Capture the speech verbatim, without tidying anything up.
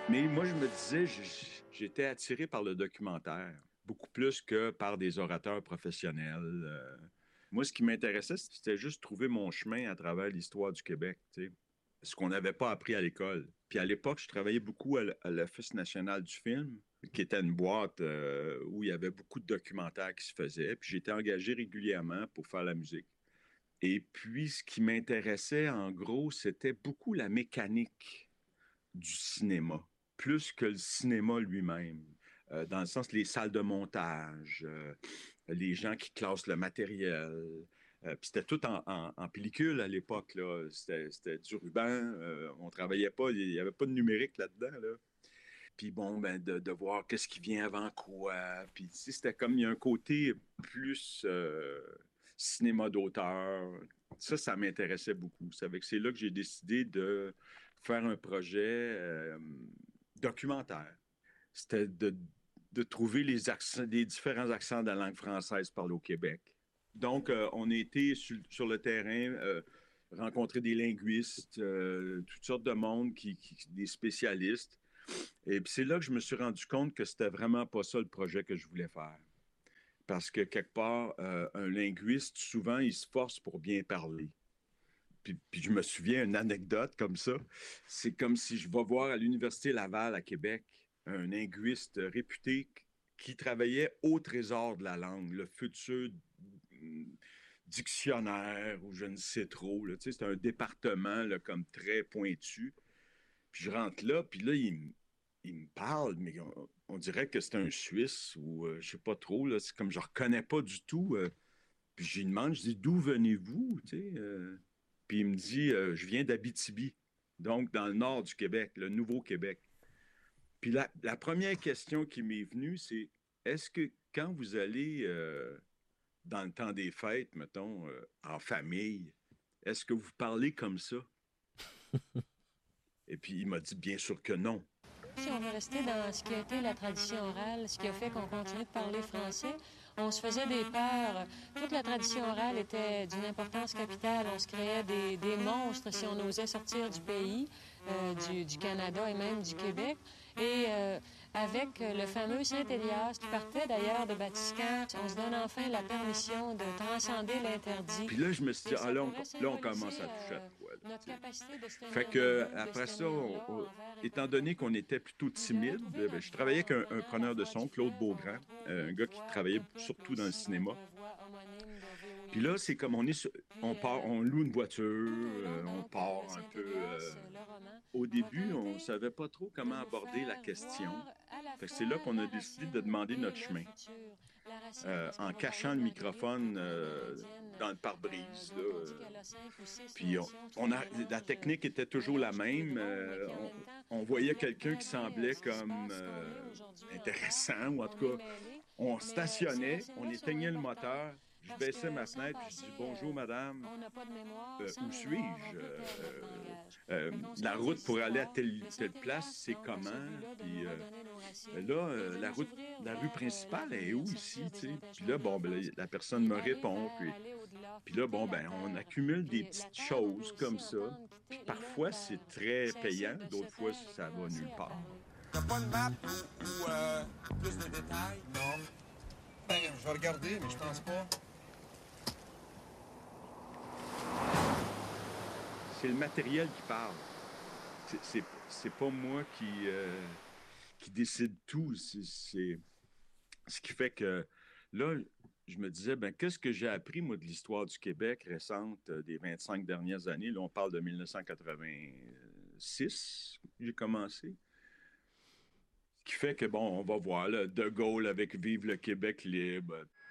Mais moi, je me disais, j- j'étais attiré par le documentaire, beaucoup plus que par des orateurs professionnels. Euh, moi, ce qui m'intéressait, c'était juste trouver mon chemin à travers l'histoire du Québec, tu sais, ce qu'on n'avait pas appris à l'école. Puis à l'époque, je travaillais beaucoup à l- à l'Office national du film, qui était une boîte euh, où il y avait beaucoup de documentaires qui se faisaient. Puis j'étais engagé régulièrement pour faire la musique. Et puis, ce qui m'intéressait, en gros, c'était beaucoup la mécanique du cinéma, plus que le cinéma lui-même. Euh, dans le sens, les salles de montage, euh, les gens qui classent le matériel. Euh, puis c'était tout en, en- en pellicule à l'époque, là. C'était, c'était du ruban. Euh, on travaillait pas, il n'y avait pas de numérique là-dedans, là. Puis bon, ben, de, de voir qu'est-ce qui vient avant quoi. Puis tu sais, c'était comme, il y a un côté plus euh, cinéma d'auteur. Ça, ça m'intéressait beaucoup. C'est avec, c'est là que j'ai décidé de faire un projet euh, documentaire. C'était de, de trouver les accents, les différents accents de la langue française parlée au Québec. Donc, euh, on a été sur, sur le terrain, euh, rencontrer des linguistes, euh, toutes sortes de monde, qui, qui- des spécialistes. Et puis c'est là que je me suis rendu compte que c'était vraiment pas ça le projet que je voulais faire. Parce que quelque part, euh, un linguiste, souvent, il se force pour bien parler. Puis, puis je me souviens une anecdote comme ça. C'est comme si je vais voir à l'Université Laval à Québec un linguiste réputé qui travaillait au Trésor de la langue, le futur mm, dictionnaire ou je ne sais trop. Là. Tu sais, c'est un département là, comme très pointu. Puis je rentre là, puis là, il, me- il me parle, mais on, on dirait que c'est un Suisse ou euh, je sais pas trop. Là, c'est comme je reconnais pas du tout. Euh, puis je lui demande, je dis, d'où venez-vous? Tu sais, euh, puis il me dit, euh, je viens d'Abitibi, donc dans le nord du Québec, le Nouveau-Québec. Puis la, la première question qui m'est venue, c'est, est-ce que quand vous allez euh, dans le temps des fêtes, mettons, euh, en famille, est-ce que vous parlez comme ça? Et puis il m'a dit, bien sûr que non. Si on veut rester dans ce qui a été la tradition orale, ce qui a fait qu'on continue de parler français, on se faisait des peurs. Toute la tradition orale était d'une importance capitale. On se créait des, des monstres si on osait sortir du pays, euh, du, du Canada et même du Québec. Et euh, avec le fameux Saint-Élias, qui partait d'ailleurs de Batiscan, on se donne enfin la permission de transcender l'interdit. Puis là, je me suis dit, Et ah, ça là, on, pourrait là, on symboliser commence à toucher à de euh, quoi, là, notre tu sais. capacité de se Fait tenir que, debout, de se après ça, tenir on- là on- envers et étant contre donné qu'on tout. était plutôt Nous avons timide, trouvé ben, notre je travaillais voie avec en un, un prenant la preneur de voie du son, Claude fleuve. On Beaugrand, retrouve euh, un notre gars qui voie travaillait au peuple surtout dans le aussi, cinéma. notre voie homonyme de Puis là, V O X. c'est comme on est, sur- on Puis part, euh, on loue une voiture, tout au long euh, on donc euh, de part un peu. Saint-Élias, euh, euh, le roman Au va début, on tenter savait pas trop de comment vous aborder la faire question. voir à la Fait que c'est fois là qu'on a la décidé de racine demander et notre le chemin. futur. La racine Euh, parce qu'on en va parler cachant de le Marguerite, qui microphone était une euh, Amérindienne dans le euh, pare-brise, là, dont on dit euh, qu'elle a cinq ou six puis on, notions de on a, son la mélange, euh, technique était un toujours la mélange qui est même. drôle, mais Euh, qui en on, même temps on voyait reflète quelqu'un très qui bien euh, semblait ce qui se comme passe par là euh, aujourd'hui encore. intéressant, ou en On tout est cas, mêlés, on mais euh, ces stationnait, on racines-là sont éteignait le importantes moteur, je parce baissais que ma sans fenêtre, puis je passer, dis bonjour euh, madame, on n'a pas de mémoire. euh, Sans où mémoire, on suis-je? peut perdre notre Euh, langage. euh, Fait qu'on se la crée des route pour aller à histoires. telle, Le telle place, Saint-Élias c'est donc, a ce comment? but-là de nous Puis euh, redonner nos racines là, et euh, de la nous route, ouvrir la rue vers euh, principale elle est l'avenir, où ici, sortir des tu sais? Puis empêchements là, de bon, ben, l'enfance, la la personne puis me aller répond, vers, puis aller au-delà, puis là, quitter bon, la ben, on terre. accumule des Puis la petites terre, on peut choses aussi comme ça. entendre Puis quitter le parfois, c'est terre, très cesser payant, de se d'autres fois, taire et ça va commencer nulle à part. parler. T'as pas de map ou, ou, euh, plus de détails? Non. Ben, je vais regarder, mais je pense pas. C'est le matériel qui parle. C'est c'est c'est pas moi qui euh, qui décide tout. C'est c'est ce qui fait que là, je me disais, ben qu'est-ce que j'ai appris moi de l'histoire du Québec récente euh, des vingt-cinq dernières années. Là, on parle de mille neuf cent quatre-vingt-six. J'ai commencé. Ce qui fait que, bon, on va voir, là, De Gaulle avec Vive le Québec libre.